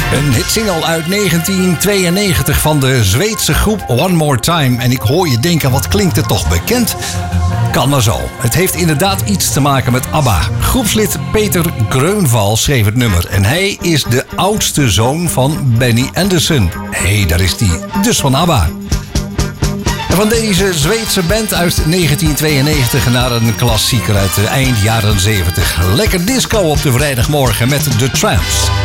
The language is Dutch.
Een hitsingle uit 1992 van de Zweedse groep One More Time. En ik hoor je denken, wat klinkt het toch bekend? Kan maar zo. Het heeft inderdaad iets te maken met ABBA. Groepslid Peter Grönvall schreef het nummer. En hij is de oudste zoon van Benny Andersson. Hé, daar is die. Dus van ABBA. En van deze Zweedse band uit 1992 naar een klassieker uit de eind jaren 70. Lekker disco op de vrijdagmorgen met The Tramps.